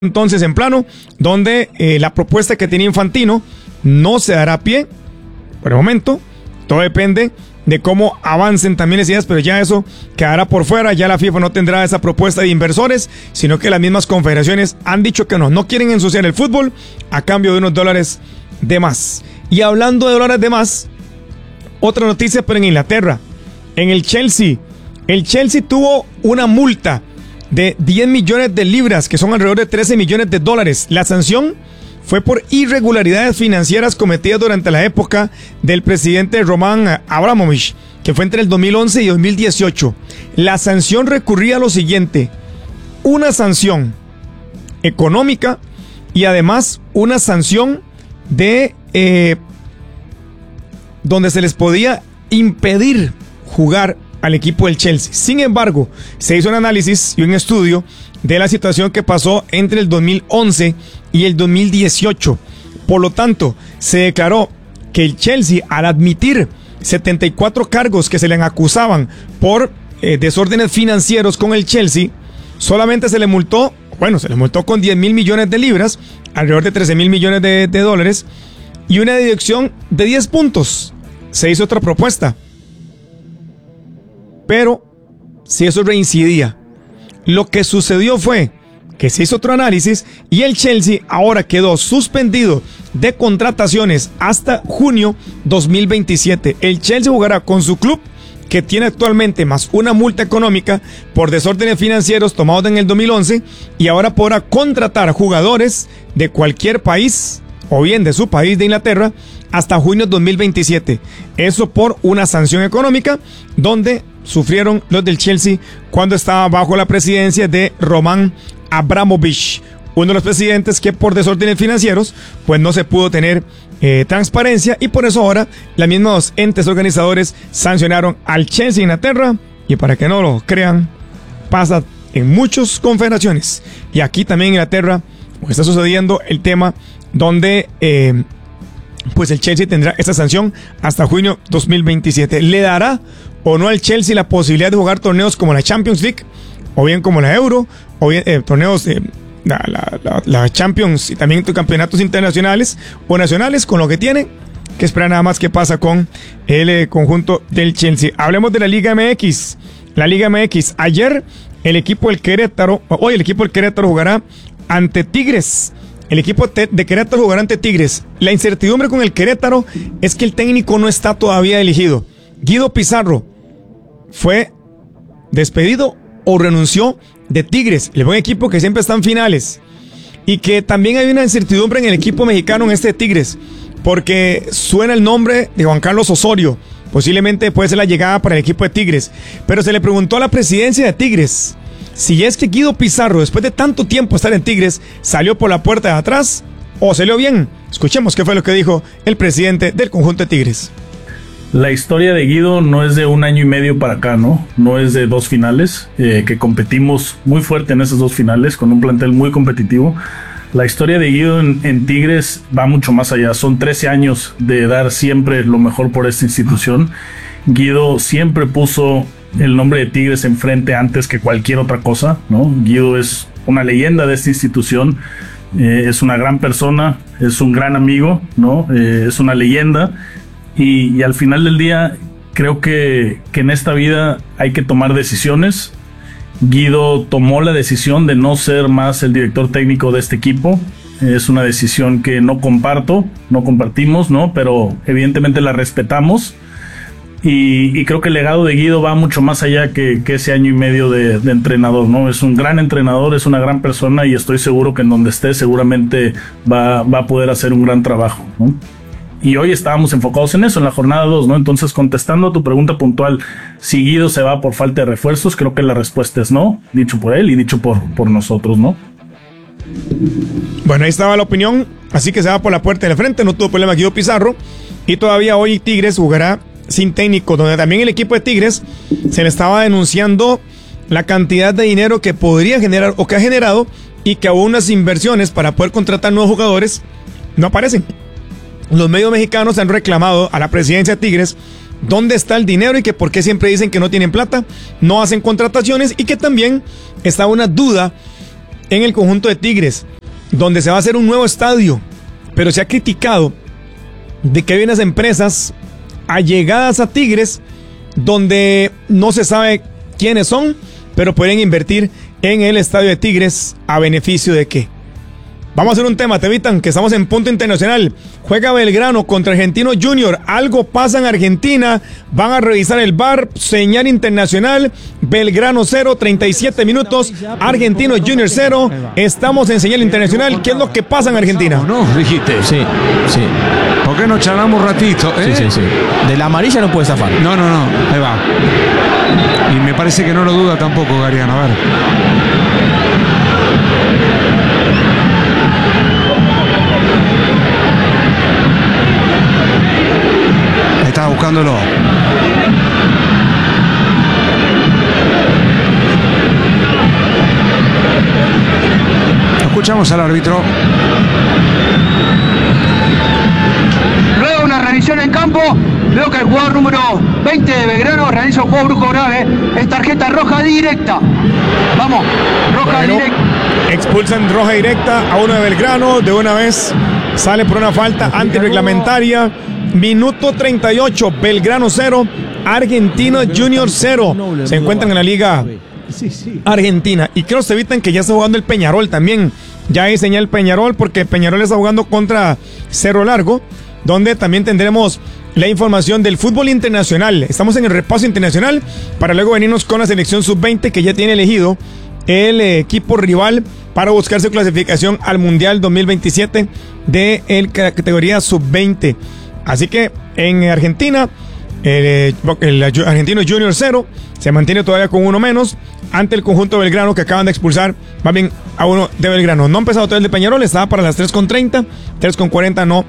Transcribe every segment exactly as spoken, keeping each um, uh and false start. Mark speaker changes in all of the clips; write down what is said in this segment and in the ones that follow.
Speaker 1: Entonces en plano donde eh, la propuesta que tenía Infantino no se dará pie por el momento. Todo depende de cómo avancen también las ideas, pero ya eso quedará por fuera. Ya la FIFA no tendrá esa propuesta de inversores, sino que las mismas confederaciones han dicho que no, no quieren ensuciar el fútbol a cambio de unos dólares de más. Y hablando de dólares de más, otra noticia, pero en Inglaterra, en el Chelsea, el Chelsea tuvo una multa de diez millones de libras, que son alrededor de trece millones de dólares. La sanción fue por irregularidades financieras cometidas durante la época del presidente Roman Abramovich, que fue entre el dos mil once y dos mil dieciocho. La sanción recurría a lo siguiente: una sanción económica y además una sanción de eh, donde se les podía impedir jugar al equipo del Chelsea. Sin embargo, se hizo un análisis y un estudio de la situación que pasó entre el dos mil once y el dos mil dieciocho. Por lo tanto, se declaró que el Chelsea, al admitir setenta y cuatro cargos que se le acusaban por eh, desórdenes financieros con el Chelsea, solamente se le multó, bueno, se le multó con diez mil millones de libras, alrededor de trece mil millones de, de dólares, y una deducción de diez puntos. Se hizo otra propuesta, pero si eso reincidía, lo que sucedió fue que se hizo otro análisis y el Chelsea ahora quedó suspendido de contrataciones hasta junio dos mil veintisiete. El Chelsea jugará con su club, que tiene actualmente más una multa económica por desórdenes financieros tomados en el dos mil once, y ahora podrá contratar jugadores de cualquier país o bien de su país de Inglaterra hasta junio dos mil veintisiete. Eso por una sanción económica donde sufrieron los del Chelsea cuando estaba bajo la presidencia de Roman Abramovich, uno de los presidentes que por desórdenes financieros pues no se pudo tener eh, transparencia, y por eso ahora los mismos entes organizadores sancionaron al Chelsea Inglaterra. Y para que no lo crean, pasa en muchas confederaciones, y aquí también en Inglaterra pues está sucediendo el tema donde eh, pues el Chelsea tendrá esta sanción hasta junio dos mil veintisiete. ¿Le dará o no al Chelsea la posibilidad de jugar torneos como la Champions League, o bien como la Euro, o bien eh, torneos de eh, la, la, la, la Champions y también campeonatos internacionales o nacionales, con lo que tiene que esperar nada más qué pasa con el eh, conjunto del Chelsea? Hablemos de la Liga M X. La Liga M X, ayer el equipo del Querétaro, hoy el equipo del Querétaro jugará ante Tigres. El equipo de Querétaro jugará ante Tigres. La incertidumbre con el Querétaro es que el técnico no está todavía elegido. Guido Pizarro fue despedido o renunció de Tigres, el buen equipo que siempre está en finales. Y que también hay una incertidumbre en el equipo mexicano, en este de Tigres, porque suena el nombre de Juan Carlos Osorio. Posiblemente puede ser la llegada para el equipo de Tigres. Pero se le preguntó a la presidencia de Tigres si es que Guido Pizarro, después de tanto tiempo estar en Tigres, salió por la puerta de atrás o salió bien. Escuchemos qué fue lo que dijo el presidente del conjunto de Tigres.
Speaker 2: La historia de Guido no es de un año y medio para acá, ¿no? No es de dos finales, eh, que competimos muy fuerte en esas dos finales, con un plantel muy competitivo. La historia de Guido en, en Tigres va mucho más allá. Son trece años de dar siempre lo mejor por esta institución. Guido siempre puso el nombre de Tigres enfrente antes que cualquier otra cosa, ¿no? Guido es una leyenda de esta institución, eh, es una gran persona, es un gran amigo, ¿no? Eh, es una leyenda, y, y al final del día creo que, que en esta vida hay que tomar decisiones. Guido tomó la decisión de no ser más el director técnico de este equipo. Es una decisión que no comparto, no compartimos, ¿no? Pero evidentemente la respetamos. Y, y creo que el legado de Guido va mucho más allá que, que ese año y medio de, de entrenador, ¿no? Es un gran entrenador, es una gran persona, y estoy seguro que en donde esté seguramente va, va a poder hacer un gran trabajo, ¿no? Y hoy estábamos enfocados en eso, en la jornada dos, ¿no? Entonces, contestando a tu pregunta puntual, si Guido se va por falta de refuerzos, creo que la respuesta es no, dicho por él y dicho por, por nosotros, ¿no?
Speaker 1: Bueno, ahí estaba la opinión, así que se va por la puerta de la frente, no tuvo problema Guido Pizarro, y todavía hoy Tigres jugará sin técnico, donde también el equipo de Tigres se le estaba denunciando la cantidad de dinero que podría generar o que ha generado, y que aún las inversiones para poder contratar nuevos jugadores no aparecen. Los medios mexicanos han reclamado a la presidencia de Tigres dónde está el dinero y que por qué siempre dicen que no tienen plata, no hacen contrataciones, y que también está una duda en el conjunto de Tigres, donde se va a hacer un nuevo estadio, pero se ha criticado de que hay unas empresas allegadas a Tigres donde no se sabe quiénes son, pero pueden invertir en el estadio de Tigres a beneficio de qué. Vamos a hacer un tema, te evitan que estamos en punto internacional. Juega Belgrano contra Argentino Junior. Algo pasa en Argentina. Van a revisar el V A R. Señal internacional. Belgrano cero, treinta y siete minutos. Argentino Junior cero. Estamos en señal internacional. ¿Qué es lo que pasa en Argentina?
Speaker 3: No, dijiste.
Speaker 4: Sí, sí.
Speaker 3: ¿Por qué no charlamos un ratito? ¿Eh?
Speaker 4: Sí, sí, sí. De la amarilla no puede zafar.
Speaker 3: No, no, no. Ahí va. Y me parece que no lo duda tampoco, Gariano. A ver. Estaba buscándolo. Escuchamos al árbitro.
Speaker 5: Luego una revisión en campo. Veo que el jugador número veinte de Belgrano realiza un juego brusco grave. Es tarjeta roja directa. Vamos, roja
Speaker 1: bueno,
Speaker 5: directa.
Speaker 1: Expulsan roja directa a uno de Belgrano. De una vez sale por una falta antirreglamentaria. Minuto treinta y ocho, Belgrano cero, Argentino Junior cero. Se encuentran en la Liga Argentina. Y creo que se evitan que ya está jugando el Peñarol también. Ya hay señal Peñarol porque Peñarol está jugando contra Cerro Largo, donde también tendremos la información del fútbol internacional. Estamos en el repaso internacional para luego venirnos con la selección sub veinte que ya tiene elegido el equipo rival para buscar su clasificación al Mundial dos mil veintisiete de la categoría sub veinte. Así que en Argentina, el, el Argentino Junior cero se mantiene todavía con uno menos ante el conjunto de Belgrano que acaban de expulsar más bien a uno de Belgrano. No ha empezado todavía el de Peñarol, estaba para las tres con treinta, tres con cuarenta no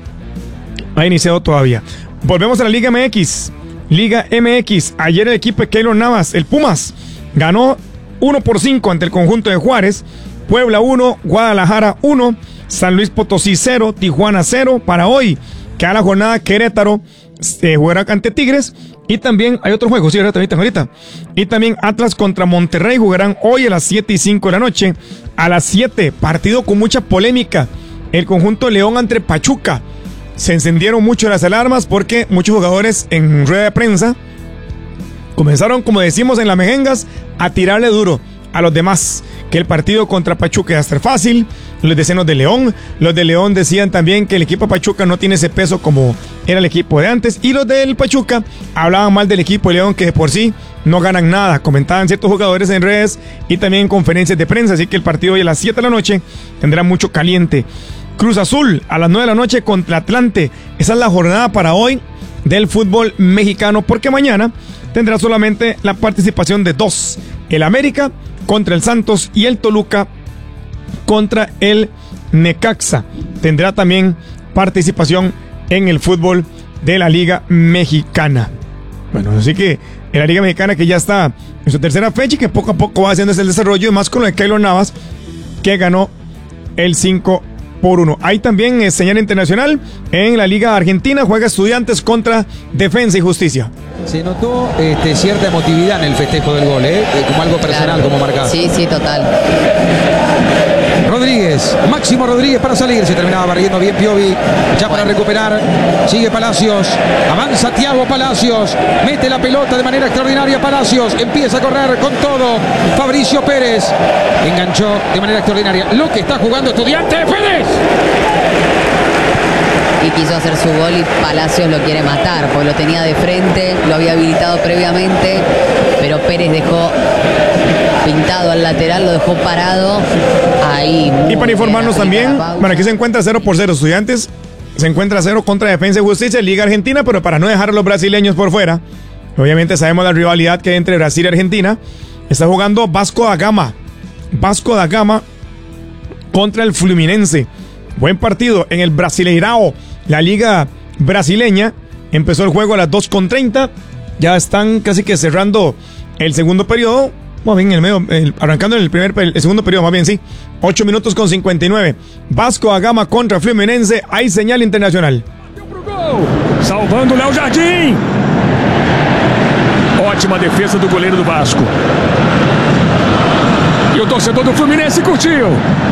Speaker 1: ha iniciado todavía. Volvemos a la Liga M X. Liga M X, ayer el equipo de Keylor Navas, el Pumas, ganó uno por cinco ante el conjunto de Juárez. Puebla uno, Guadalajara uno, San Luis Potosí cero, Tijuana cero. Para hoy queda la jornada. Querétaro eh, jugará ante Tigres. Y también hay otro juego, sí, ahorita, ahorita. Y también Atlas contra Monterrey jugarán hoy a las siete y cinco de la noche. A las siete, partido con mucha polémica. El conjunto León ante Pachuca. Se encendieron mucho las alarmas porque muchos jugadores en rueda de prensa comenzaron, como decimos en las mejengas, a tirarle duro a los demás, que el partido contra Pachuca iba a ser fácil. Los decían los de León, los de León decían también que el equipo de Pachuca no tiene ese peso como era el equipo de antes, y los del Pachuca hablaban mal del equipo de León, que de por sí no ganan nada, comentaban ciertos jugadores en redes y también en conferencias de prensa. Así que el partido hoy a las siete de la noche tendrá mucho caliente. Cruz Azul a las nueve de la noche contra Atlante. Esa es la jornada para hoy del fútbol mexicano, porque mañana tendrá solamente la participación de dos: el América contra el Santos y el Toluca contra el Necaxa. Tendrá también participación en el fútbol de la Liga Mexicana. Bueno, así que en la Liga Mexicana, que ya está en su tercera fecha y que poco a poco va haciendo ese desarrollo, y más con lo de Keylor Navas, que ganó el cinco por uno. Hay también eh, señal internacional en la Liga Argentina. Juega Estudiantes contra Defensa y Justicia.
Speaker 6: Se notó este, cierta emotividad en el festejo del gol, ¿eh? Como algo personal, claro, como marcado.
Speaker 7: Sí, sí, total.
Speaker 6: Rodríguez, Máximo Rodríguez para salir. Se terminaba barriendo bien Piovi. Ya para recuperar. Sigue Palacios. Avanza Thiago Palacios. Mete la pelota de manera extraordinaria Palacios. Empieza a correr con todo. Fabricio Pérez. Enganchó de manera extraordinaria. Lo que está jugando Estudiantes. Pérez.
Speaker 7: Y quiso hacer su gol y Palacios lo quiere matar, porque lo tenía de frente, lo había habilitado previamente, pero Pérez dejó pintado al lateral, lo dejó parado ahí.
Speaker 1: Y para informarnos también, bueno, aquí se encuentra cero por cero. Estudiantes se encuentra cero contra Defensa y Justicia, Liga Argentina, pero para no dejar a los brasileños por fuera, obviamente sabemos la rivalidad que hay entre Brasil y Argentina. Está jugando Vasco da Gama. Vasco da Gama contra el Fluminense. Buen partido en el Brasileirao, la liga brasileña. Empezó el juego a las dos con treinta. Ya están casi que cerrando el segundo periodo. Más bien en el medio, el, arrancando en el primer el segundo periodo, más bien sí. ocho minutos con cincuenta y nueve. Vasco da Gama contra Fluminense. Hay señal internacional.
Speaker 8: Salvando Léo Jardim. Ótima defesa do goleiro do Vasco. E o torcedor do Fluminense curtiu.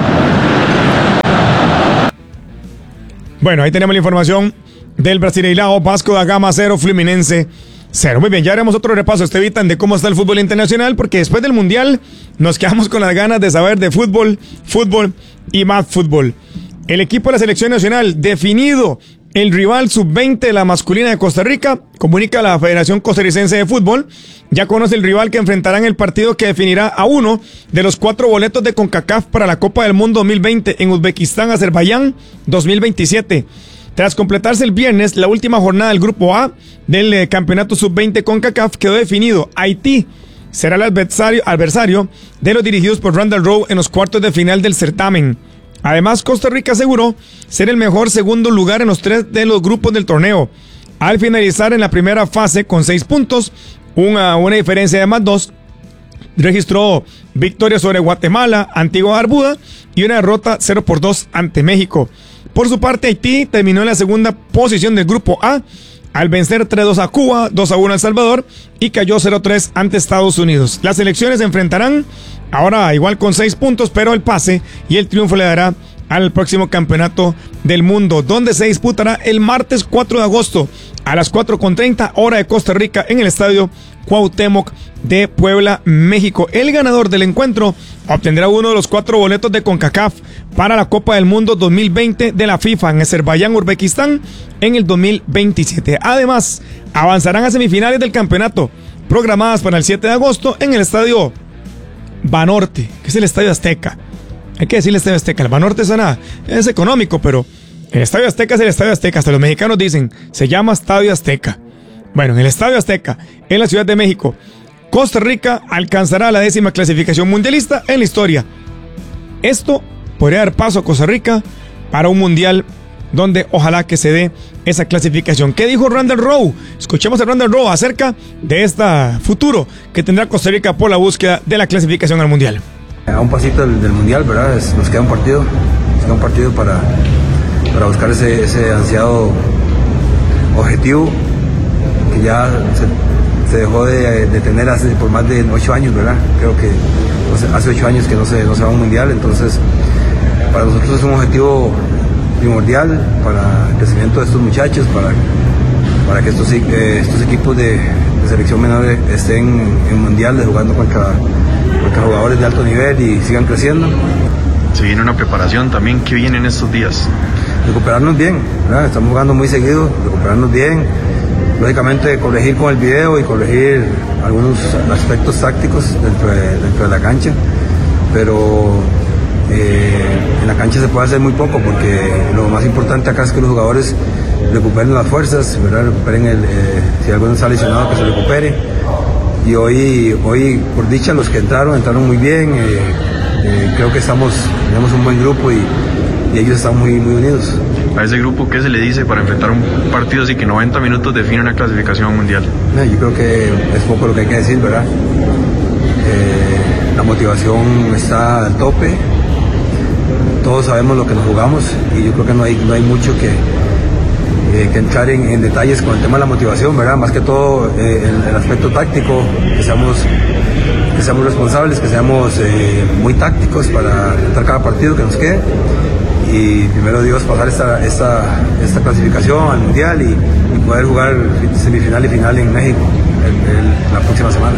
Speaker 1: Bueno, ahí tenemos la información del Brasileirao. Vasco da Gama cero, Fluminense cero. Muy bien, ya haremos otro repaso, Estevitan, de cómo está el fútbol internacional, porque después del Mundial nos quedamos con las ganas de saber de fútbol, fútbol y más fútbol. El equipo de la selección nacional, definido el rival sub veinte de la masculina de Costa Rica, comunica la Federación Costarricense de Fútbol. Ya conoce el rival que enfrentará en el partido que definirá a uno de los cuatro boletos de CONCACAF para la Copa del Mundo dos mil veinte en Uzbekistán, Azerbaiyán dos mil veintisiete. Tras completarse el viernes la última jornada del Grupo A del eh, Campeonato sub veinte CONCACAF, quedó definido. Haití será el adversario, adversario de los dirigidos por Randall Rowe en los cuartos de final del certamen. Además, Costa Rica aseguró ser el mejor segundo lugar en los tres de los grupos del torneo, al finalizar en la primera fase con seis puntos, una, una diferencia de más dos. Registró victoria sobre Guatemala, Antigua y Barbuda, y una derrota cero por dos ante México. Por su parte, Haití terminó en la segunda posición del Grupo A, al vencer tres dos a Cuba, dos a uno a El Salvador, y cayó cero tres ante Estados Unidos. Las selecciones se enfrentarán ahora igual con seis puntos, pero el pase y el triunfo le dará al próximo campeonato del mundo, donde se disputará el martes cuatro de agosto a las cuatro con treinta hora de Costa Rica en el estadio Cuauhtémoc de Puebla, México. El ganador del encuentro obtendrá uno de los cuatro boletos de CONCACAF para la Copa del Mundo dos mil veinte de la FIFA en Azerbaiyán, Uzbekistán en el dos mil veintisiete. Además, avanzarán a semifinales del campeonato programadas para el siete de agosto en el estadio Banorte, que es el Estadio Azteca. Hay que decirle Estadio Azteca. El Banorte es, nada, es económico, pero el Estadio Azteca es el Estadio Azteca. Hasta los mexicanos dicen, se llama Estadio Azteca. Bueno, en el Estadio Azteca, en la Ciudad de México, Costa Rica alcanzará la décima clasificación mundialista en la historia. Esto podría dar paso a Costa Rica para un mundial donde ojalá que se dé esa clasificación. ¿Qué dijo Randall Rowe? Escuchemos a Randall Rowe acerca de este futuro que tendrá Costa Rica por la búsqueda de la clasificación al mundial.
Speaker 9: A un pasito del, del mundial, ¿verdad? Es, nos queda un partido, nos queda un partido para, para buscar ese, ese ansiado objetivo que ya se, se dejó de, de tener hace por más de ocho años, ¿verdad? Creo que hace ocho años que no se, no se va a un mundial, entonces para nosotros es un objetivo primordial para el crecimiento de estos muchachos, para, para que estos, eh, estos equipos de, de selección menor estén en mundiales jugando contra, contra jugadores de alto nivel y sigan creciendo.
Speaker 10: Se viene una preparación también, ¿qué viene en estos días?
Speaker 9: Recuperarnos bien, ¿verdad? Estamos jugando muy seguido, recuperarnos bien, lógicamente corregir con el video y corregir algunos aspectos tácticos dentro de, dentro de la cancha, pero eh, en la cancha se puede hacer muy poco porque lo más importante acá es que los jugadores recuperen las fuerzas, ¿verdad? Recuperen el, eh, si alguno está lesionado que se recupere, y hoy, hoy por dicha los que entraron, entraron muy bien, eh, eh, creo que estamos, tenemos un buen grupo y, y ellos están muy, muy unidos.
Speaker 10: A ese grupo, ¿qué se le dice para enfrentar un partido así que noventa minutos define una clasificación mundial?
Speaker 9: Eh, yo creo que es poco lo que hay que decir, ¿verdad? Eh, la motivación está al tope, todos sabemos lo que nos jugamos y yo creo que no hay, no hay mucho que, eh, que entrar en, en detalles con el tema de la motivación, ¿verdad? Más que todo eh, el, el aspecto táctico, que seamos, que seamos responsables, que seamos eh, muy tácticos para enfrentar cada partido que nos quede. Y primero Dios pasar esta, esta, esta clasificación al mundial y, y poder jugar semifinal y final en México el, el, la próxima semana.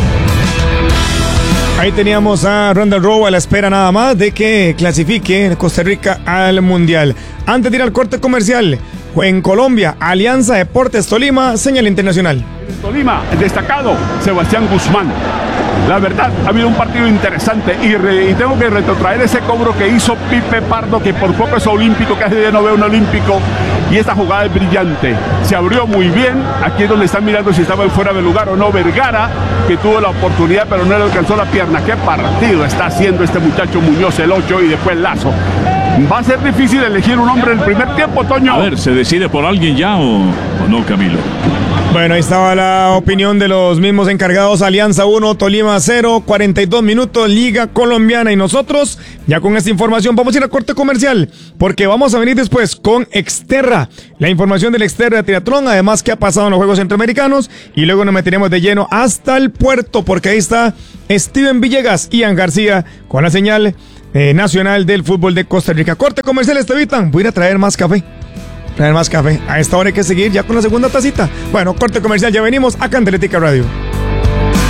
Speaker 1: Ahí teníamos a Randall Rowe a la espera nada más de que clasifique Costa Rica al mundial. Antes de ir al corte comercial, en Colombia, Alianza Deportes Tolima, señal internacional.
Speaker 11: Tolima, el destacado Sebastián Guzmán. La verdad, ha habido un partido interesante y, re, y tengo que retrotraer ese cobro que hizo Pipe Pardo, que por poco es olímpico, que hace de no veo un olímpico, y esta jugada es brillante. Se abrió muy bien, aquí es donde están mirando si estaba fuera de lugar o no Vergara, que tuvo la oportunidad pero no le alcanzó la pierna. ¿Qué partido está haciendo este muchacho Muñoz, el ocho, y después Lazo? Va a ser difícil elegir un hombre en el primer tiempo, Toño.
Speaker 8: A ver, ¿se decide por alguien ya o, o no, Camilo?
Speaker 1: Bueno, ahí estaba la opinión de los mismos encargados. Alianza uno, Tolima cero, cuarenta y dos minutos, Liga Colombiana. Y nosotros, ya con esta información, vamos a ir a corte comercial, porque vamos a venir después con Exterra, la información del Exterra de triatlón, además qué ha pasado en los Juegos Centroamericanos, y luego nos meteremos de lleno hasta el puerto, porque ahí está Steven Villegas y Ian García con la señal eh, nacional del fútbol de Costa Rica. Corte comercial, Estevitan, voy a ir a traer más café. Traer más café. A esta hora hay que seguir ya con la segunda tacita. Bueno, corte comercial, ya venimos acá en Atlética Radio.